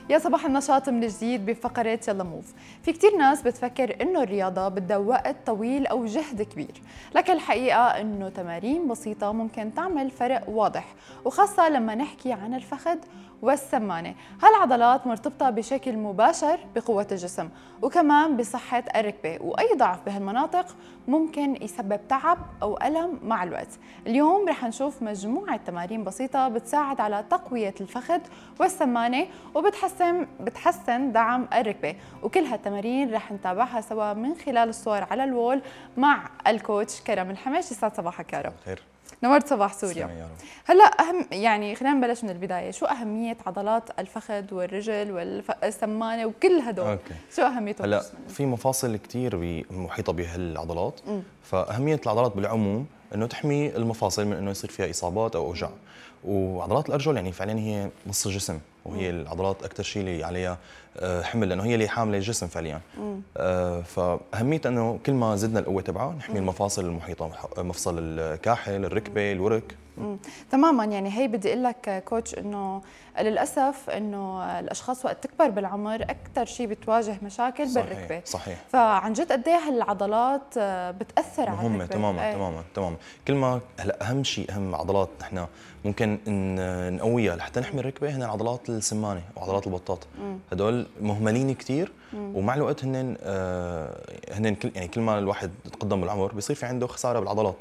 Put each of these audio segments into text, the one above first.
يا صباح النشاط من جديد بفقرة يلا موف. في كتير ناس بتفكر إنه الرياضة بدها وقت طويل أو جهد كبير، لكن الحقيقة إنه تمارين بسيطة ممكن تعمل فرق واضح، وخاصة لما نحكي عن الفخذ والسمانة. هالعضلات مرتبطة بشكل مباشر بقوة الجسم وكمان بصحة الركبة، وأي ضعف بهالمناطق ممكن يسبب تعب أو ألم مع الوقت. اليوم رح نشوف مجموعة تمارين بسيطة بتساعد على تقوية الفخذ والسمانة وبتحسن دعم الركبة، وكل هالتمارين رح نتابعها سوا من خلال الصور على الوول مع الكوتش كرم الحمش. يسعد صباحك كرم. خير. نورت صباح سوريا. هلا خلينا نبلش من البدايه، شو اهميه عضلات الفخذ والرجل والسمانه وكل هدول؟ أوكي. شو اهميتهم؟ هلا في مفاصل كثير محيطه بهالعضلات، فاهميه العضلات بالعموم انه تحمي المفاصل من انه يصير فيها اصابات او اوجاع. وعضلات الارجل يعني فعليا هي نص الجسم، وهي العضلات اكثر شيء اللي عليها حمل، لانه هي اللي حامله الجسم فعليا. فاهميتها انه كل ما زدنا القوه تبعها نحمي المفاصل المحيطه، مفصل الكاحل، الركبه، الورك. تماما. يعني هي بدي اقول لك كوتش انه للاسف انه الاشخاص وقت تكبر بالعمر اكثر شيء بتواجه مشاكل بالركبه. صحيح. فعن جد قد ايه هالعضلات بتاثر على الركبه؟ تماما. كل ما هلا اهم شيء، اهم عضلات نحن ممكن نقويها لحتى نحمي الركبه هن عضلات السمانه وعضلات البطاط. هدول مهملين كثير، ومع الوقت هن كل ما الواحد تقدم بالعمر بيصير في عنده خساره بالعضلات.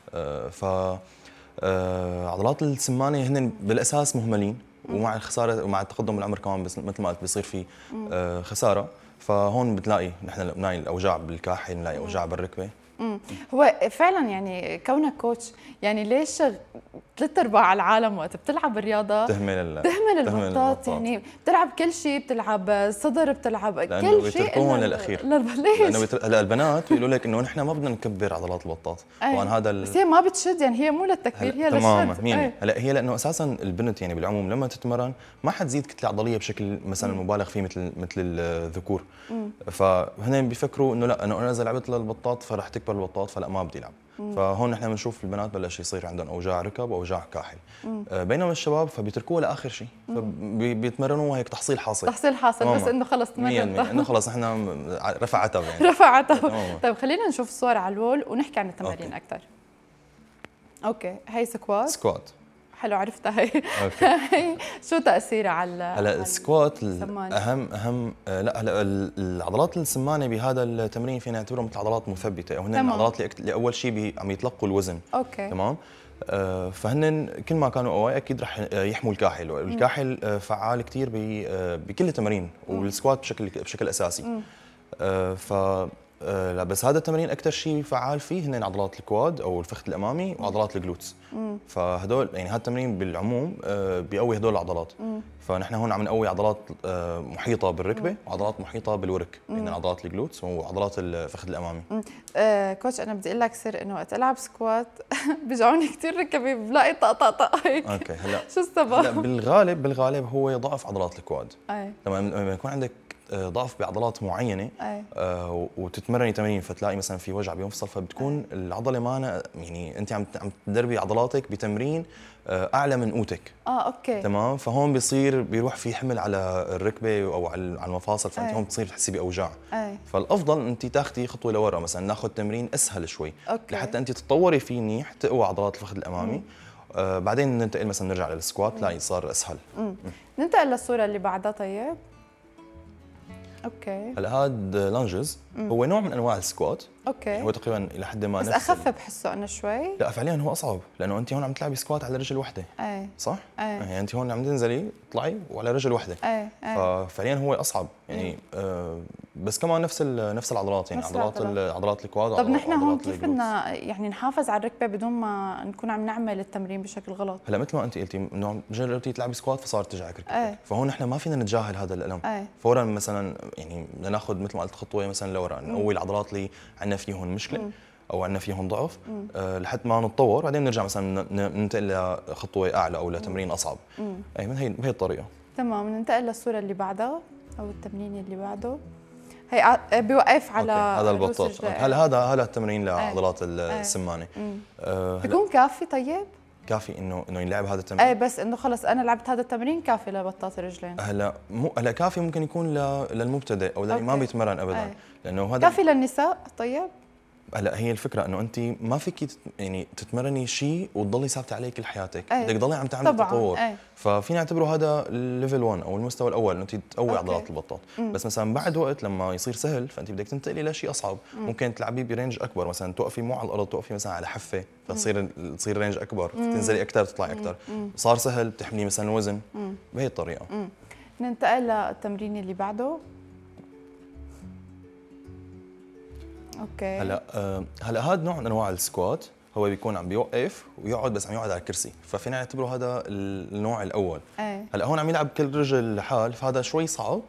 عضلات السمانه هن بالاساس مهملين، ومع الخساره ومع التقدم بالعمر كمان مثل ما قلت بيصير في خساره. فهون بتلاقي نحن بنلاقي الاوجاع بالكاحل، بنلاقي اوجاع بالركبه. هو فعلا يعني كونك كوتش، يعني ليش 3/4 العالم وقت بتلعب الرياضه تهمل البطاط؟ يعني بتلعب كل شيء، بتلعب صدر، بتلعب كل شيء، بيتركوهم للاخير. ليش؟ لانه البنات بيقولوا لك انه نحن ما بدنا نكبر عضلات البطاط. طبعا هذا بس هي ما بتشد، يعني هي مو للتكبير، هي للشد. تماما. هلا هي لانه اساسا البنت يعني بالعموم لما تتمرن ما حتزيد كتله عضليه بشكل مثلا مبالغ فيه مثل الذكور. فهن بيفكروا انه لا، انا اذا لعبت للبطاط فرح تكبر البطاط، فلا ما بدي العب. فهون نحن بنشوف البنات بلش يصير عندهم اوجاع ركب واوجاع كاحل. بينما الشباب فبيتركوها لاخر شيء، فبيتمرنوا هيك تحصيل حاصل بس انه خلص تمرنت، انه خلص نحن رفع عتب يعني. رفع عتب. طيب خلينا نشوف الصور على الوول ونحكي عن التمارين اكثر. اوكي، هي سكوات. حلو، عرفتها هي. هي شو تاثيرها على هلا السكوات اهم لا هلا العضلات السمانه بهذا التمرين فينا نعتبرهم مثل عضلات مثبته، وهن العضلات اللي اول شيء عم يتلقوا الوزن. اوكي. تمام. فهن كل ما كانوا قوي اكيد رح يحموا الكاحل، والكاحل فعال كثير بكل التمارين، والسكوات بشكل اساسي. لا بس هذا التمرين اكثر شيء فعال فيه هن عضلات الكواد او الفخذ الامامي وعضلات الجلوتس. فهدول يعني هذا التمرين بالعموم بيقوي هدول العضلات. فنحن هون عم نقوي عضلات محيطه بالركبه وعضلات محيطه بالورك، يعني عضلات الجلوتس وعضلات الفخذ الامامي. كوتش انا بدي اقول لك سر، انه وقت العب سكوات بيجعوني كثير ركبي، بلاقي طق هيك. اوكي. هلا شو السبب؟ هلا بالغالب هو ضعف عضلات الكواد. تمام. لما يكون عندك ضعف بعضلات معينه وتتمرني تمارين فتلاقي مثلا في وجع بمفصل، فبتكون العضله معنا، يعني انت عم تدربي عضلاتك بتمرين اعلى من قوتك. اوكي. تمام. فهون بيروح في حمل على الركبه او على المفاصل، فانت هون بتصير تحسي باوجاع. فالافضل انت تاخذي خطوه لورا، مثلا ناخذ تمرين اسهل شوي لحتى انت تتطوري فيه منيح، تقوى عضلات الفخذ الامامي. بعدين ننتقل مثلا نرجع للسكوات، تلاقي صار اسهل. ننتقل للصوره اللي بعدها. طيب اوكي. هلا هذا لانجز هو نوع من انواع السكوات. اوكي. هو تقريبا الى حد ما بس اخف بحسه انا شوي. لا فعليا هو اصعب، لانه انت هون عم تلعبي سكوات على رجل واحده. صح؟ يعني انت هون عم تنزلي تطلعي وعلى رجل واحده. ففعليا هو اصعب يعني. بس كمان نفس العضلات، يعني عضلات الكواد. طب نحن هون كيف بدنا يعني نحافظ على الركبه بدون ما نكون عم نعمل التمرين بشكل غلط؟ هلا مثل ما انت قلتي انه جربتي تلعبي سكوات فصارت تجعك ركبتك. فهون نحن ما فينا نتجاهل هذا الالم. فورا مثلا يعني بدنا ناخذ مثل ما قلت خطوه مثلا لورا، نقوي العضلات اللي عندنا فيهم مشكله او عندنا فيهم ضعف لحد ما نتطور، بعدين نرجع مثلا ننتقل لخطوه اعلى او لتمرين اصعب. هي الطريقه. تمام. ننتقل للصوره اللي بعدها او التمرين اللي بعده. هي بيوقف على هذا البطاط. هلا هذا التمرين لعضلات السمانه. بيكون كافي؟ طيب كافي انه ينلعب هذا التمرين. ايه بس انه خلص انا لعبت هذا التمرين كافي لبطاط الرجلين. هلا كافي ممكن يكون للمبتدئ او للي ما بيتمرن ابدا. أي. لانه هذا كافي للنساء طيب. هلا هي الفكره انه انت ما فيك يعني تتمرني شيء وتضلي ثابته عليه كل حياتك، أي. بدك تضلي عم تعملي تطور. أي. ففينا نعتبره هذا الليفل 1 او المستوى الاول انه انت تقوي عضلات البطاط. بس مثلا بعد وقت لما يصير سهل فانت بدك تنتقلي لشيء اصعب. ممكن تلعبي برينج اكبر، مثلا توقفي مو على الارض، توقفي مثلا على حفه تصير رينج اكبر، تنزلي اكثر تطلعي اكثر. صار سهل بتحملي مثلا وزن بهي الطريقه. ننتقل للتمرين اللي بعده. اوكي. هلا هذا نوع من انواع السكوات، هو بيكون عم بيوقف ويقعد، بس عم يقعد على الكرسي، ففينا نعتبره هذا النوع الاول. هلا هون عم يلعب كل رجل لحال، فهذا شوي صعب.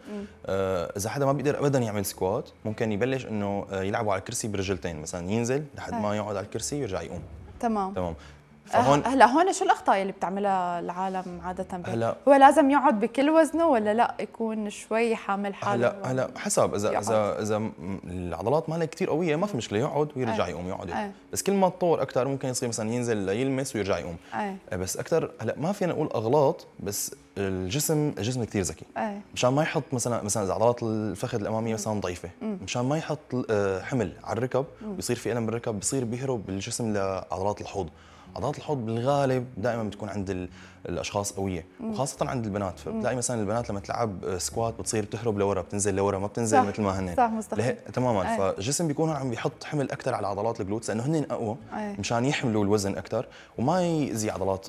اذا حدا ما بيقدر ابدا يعمل سكوات ممكن يبلش انه يلعبوا على الكرسي برجلتين، مثلا ينزل لحد ما يقعد على الكرسي ويرجع يقوم. تمام. فهون هون شو الاخطاء اللي بتعملها العالم عاده؟ هو لازم يقعد بكل وزنه ولا لا يكون شوي حامل حاله؟ هلا حسب، اذا العضلات مالها كثير قويه ما في مشكله، يقعد ويرجع يقوم، يقعد. بس كل ما تطور اكثر ممكن يصير مثلا ينزل يلمس ويرجع يقوم. بس اكثر هلا ما فينا نقول اغلاط، بس الجسم كثير ذكي. مشان ما يحط مثلا اذا عضلات الفخذ الاماميه مثلا ضعيفه، مشان ما يحط حمل على الركب ويصير في الم بالركب، بصير بيهرب الجسم لعضلات الحوض. عضلات الحوض بالغالب دائما بتكون عند الاشخاص قويه، وخاصه عند البنات. فبتلاقي مثلا البنات لما تلعب سكوات بتصير تهرب لورا، بتنزل لورا، ما بتنزل مثل ما هن. صح مستحيل. تماما. فالجسم بيكون عم بيحط حمل اكثر على عضلات الجلوتس لانه هن اقوى، مشان يحملوا الوزن اكثر وما يأذي عضلات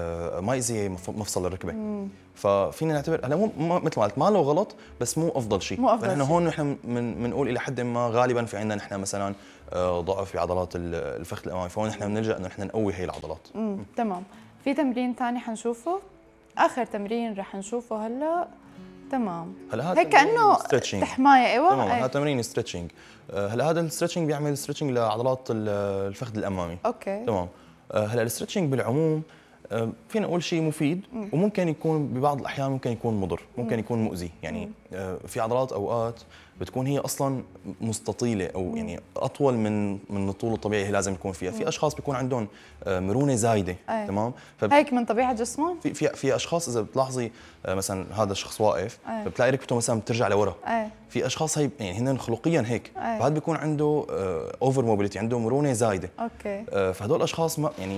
ما يأذي مفصل الركبه. ففينا نعتبر هلا مو مثل ما قلت ما له غلط، بس مو افضل شيء. فنحن هون نحن بنقول الى حد ما غالبا في عندنا نحن مثلا ضعف في عضلات الفخذ الامامي، فهون نحن بنلجا انه نحن نقوي هي العضلات. تمام. في تمرين ثاني حنشوفه، اخر تمرين رح نشوفه هلا. تمام. هلا هيك كانه تحمايه. ايوه تمام. هذا تمرين ستريتشنج. هلا هذا الستريتشنج بيعمل ستريتشنج لعضلات الفخذ الامامي. اوكي. تمام. هلا الستريتشنج بالعموم فينا نقول شيء مفيد، وممكن يكون ببعض الاحيان ممكن يكون مضر، ممكن يكون مؤذي. يعني في عضلات اوقات بتكون هي اصلا مستطيله او يعني اطول من الطول الطبيعي هي لازم يكون فيها. في اشخاص بيكون عندهم مرونه زايده. تمام. هيك من طبيعه جسمهم. في اشخاص اذا بتلاحظي مثلا هذا الشخص واقف بتلاقي ركبته مثلا بترجع لورا. في اشخاص هي يعني هن خلقيا هيك. فهذا بيكون عنده اوفر موبيليتي، عنده مرونه زايده. اوكي. فهدول الاشخاص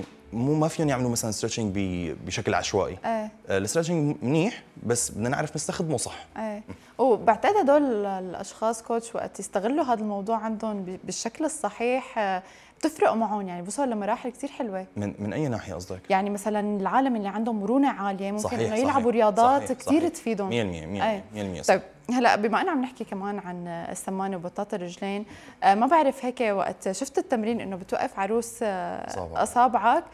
ما فيهم يعملوا مثلا ستريتشنج بشكل عشوائي. الستريتشنج منيح، بس بدنا نعرف نستخدمه صح. وبعتقد هدول الاشخاص كوتش وقت يستغلوا هذا الموضوع عندهم بالشكل الصحيح بتفرق معهم، يعني بوصلوا لمراحل كثير حلوه. من اي ناحيه قصدك؟ يعني مثلا العالم اللي عندهم مرونه عاليه ممكن انه يلعبوا صحيح رياضات كثير تفيدهم. 100%. طيب هلا بما انه عم نحكي كمان عن السمانه وبطاط الرجلين، ما بعرف هيك وقت شفت التمرين انه بتوقف عروس اصابعك،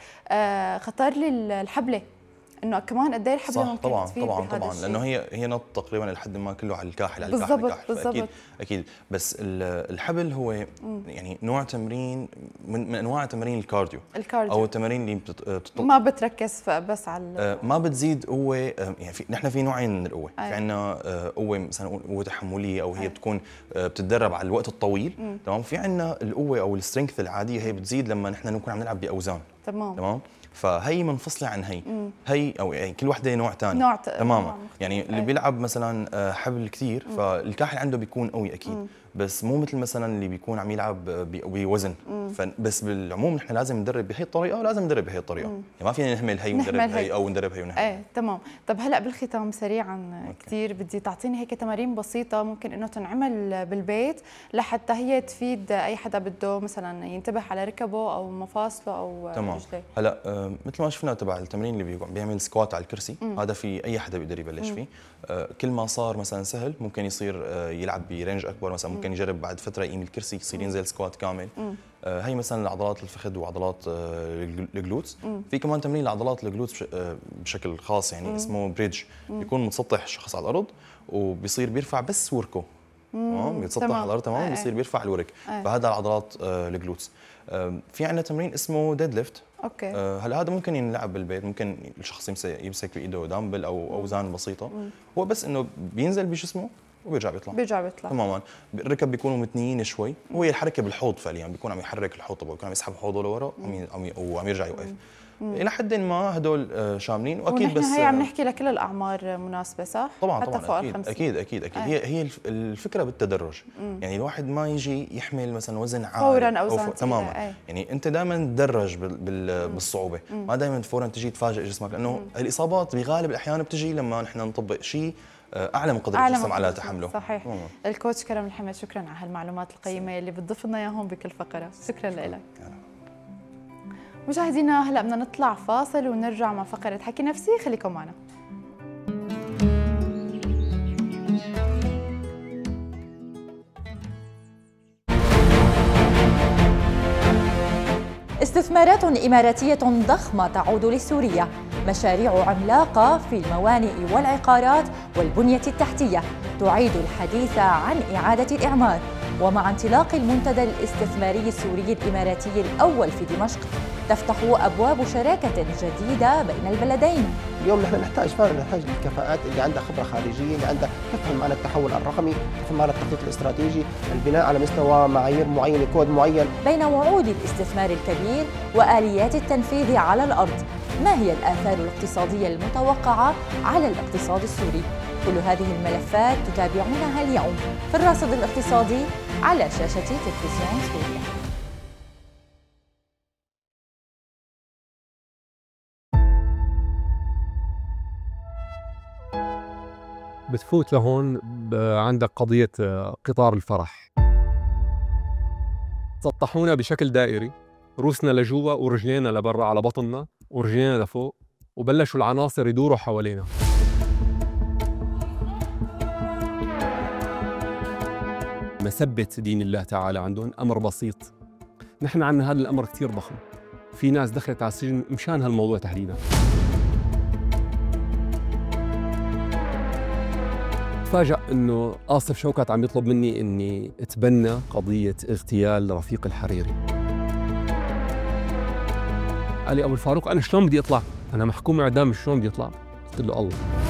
خطر لي الحبله، انه كمان قد ايه الحبله ممكن تفيد طبعا لانه هي نط تقريبا لحد ما كله على الكاحل، على بالضبط. اكيد. بس الحبل هو يعني نوع تمرين من انواع تمارين الكارديو او التمارين اللي ما بتركز بس على ما بتزيد قوه. يعني نحن في نوعين من القوه. في عندنا قوه مثلا قوه تحمليه او هي بتكون بتتدرب على الوقت الطويل. تمام. في عندنا القوه او السترينث العاديه، هي بتزيد لما نحن نكون عم نلعب باوزان. تمام. فهي منفصله عن هي او يعني كل وحده نوع ثاني تماما. يعني اللي بيلعب مثلا حبل كثير فالكاحل عنده بيكون قوي اكيد، بس مو مثل مثلا اللي بيكون عم يلعب بوزن. بس بالعموم نحن لازم ندرب بهي الطريقه ولازم ندرب بهي الطريقه. يعني ما فينا نهمل هي وندرب هي او ندرب هي ونهمل. تمام. طب هلا بالختام سريعا كثير بدي تعطيني هيك تمارين بسيطه ممكن انه تنعمل بالبيت لحتى هي تفيد اي حدا بده مثلا ينتبه على ركبه او مفاصله او رجليه. هلا مثل ما شفنا تبع التمرين اللي بيعمل سكوات على الكرسي، هذا في اي حدا بيقدر يبلش فيه. كل ما صار مثلا سهل ممكن يصير يلعب برينج اكبر، مثلا ممكن يجرب بعد فتره يقيم الكرسي يصير ينزل سكوات كامل. هي مثلا لعضلات الفخذ وعضلات الجلوتس. في كمان تمرين لعضلات الجلوتس بشكل خاص، يعني اسمه بريدج. بيكون متسطح الشخص على الارض وبيصير بيرفع بس وركه. بيتسطح على الارض تمام، بيصير بيرفع الورك. فهذا عضلات الجلوتس. في عندنا تمرين اسمه ديد ليفت. اوكي. هلا هذا ممكن ينلعب بالبيت، ممكن الشخص يمسك بايده دامبل او اوزان بسيطه. هو بس انه بينزل بجسمه وبيرجع بيطلع تماما. الركب بيكونوا متنيين شوي، وهي الحركه بالحوض فعليا بيكون عم يحرك الحوض تبعه، بيكون عم يسحب حوضه لورا وعم يرجع يوقف. الى حد ما هدول شاملين. واكيد بس هي عم نحكي لكل الاعمار مناسبه صح؟ طبعا حتى طبعا فوق اكيد 50. اكيد هي الفكره بالتدرج. يعني الواحد ما يجي يحمل مثلا وزن عالي فورا اوزان تماما. يعني انت دائما تدرج بالصعوبه، ما دائما فورا تجي تفاجئ جسمك، لانه الاصابات بغالب الاحيان بتجي لما نحن نطبق شيء اعلى من قدره الجسم على تحمله. صحيح. الكوتش كرم الحمد، شكرا على هالمعلومات القيمه اللي بتضيف لنا اياهم بكل فقره. شكرا لك. مشاهدينا هلا بدنا نطلع فاصل ونرجع مع فقره حكي نفسي، خليكم معنا. استثمارات إماراتية ضخمة تعود لسوريا، مشاريع عملاقة في الموانئ والعقارات والبنية التحتية تعيد الحديث عن إعادة الإعمار. ومع انطلاق المنتدى الاستثماري السوري الإماراتي الأول في دمشق تفتح أبواب شراكة جديدة بين البلدين. اليوم نحن نحتاج الكفاءات اللي عندها خبرة خارجية، اللي عندها تفهم معنا التحول الرقمي، تفهم معنا التخطيط الاستراتيجي، البناء على مستوى معايير معينة، كود معين. بين وعود الاستثمار الكبير وآليات التنفيذ على الأرض، ما هي الآثار الاقتصادية المتوقعة على الاقتصاد السوري؟ كل هذه الملفات تتابعونها اليوم في الراصد الاقتصادي على شاشة تلفزيون سوريا. بتفوت لهون عندك قضية قطار الفرح، سطحونا بشكل دائري، روسنا لجوا ورجلينا لبرا على بطننا ورجلينا لفوق، وبلشوا العناصر يدوروا حوالينا. مسبة دين الله تعالى عندهم أمر بسيط، نحن عندنا هذا الأمر كتير ضخم، في ناس دخلت على السجن مشان هالموضوع تحديدا. تفاجأ إنه آصف شوكت عم يطلب مني إني أتبنى قضية اغتيال رفيق الحريري. قال لي أبو الفاروق أنا شلون بدي أطلع؟ أنا محكوم إعدام، شلون بدي أطلع؟ قلت له الله.